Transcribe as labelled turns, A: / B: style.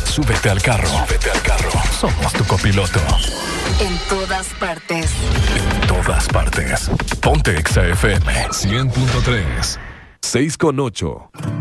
A: Súbete al carro. Somos tu copiloto.
B: En todas partes.
A: En todas partes. Ponte Exa FM 100.3.
C: 6:8.